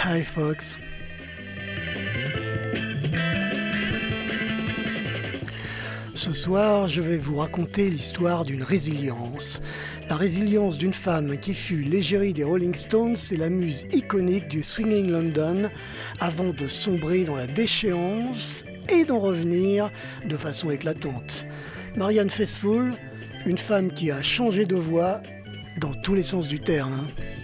Hi Fox. Ce soir, je vais vous raconter l'histoire d'une résilience. La résilience d'une femme qui fut l'égérie des Rolling Stones et la muse iconique du Swinging London avant de sombrer dans la déchéance et d'en revenir de façon éclatante. Marianne Faithfull, une femme qui a changé de voix dans tous les sens du terme.